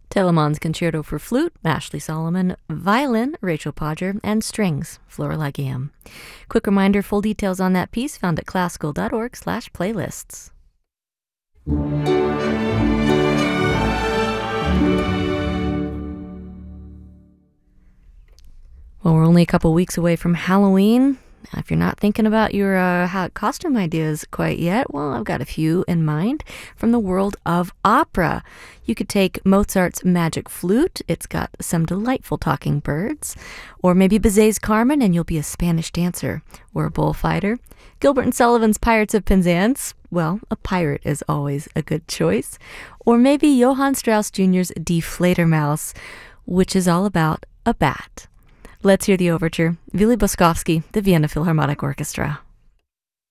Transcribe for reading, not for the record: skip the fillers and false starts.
Telemann's Concerto for Flute, Ashley Solomon, Violin, Rachel Podger, and Strings, Flora Lygeum. Quick reminder, full details on that piece found at classical.org/playlists. Well, we're only a couple weeks away from Halloween. If you're not thinking about your costume ideas quite yet, well, I've got a few in mind from the world of opera. You could take Mozart's Magic Flute. It's got some delightful talking birds. Or maybe Bizet's Carmen, and you'll be a Spanish dancer or a bullfighter. Gilbert and Sullivan's Pirates of Penzance. Well, a pirate is always a good choice. Or maybe Johann Strauss Jr.'s Die Fledermaus, which is all about a bat. Let's hear the overture. Willy Boskovsky, the Vienna Philharmonic Orchestra.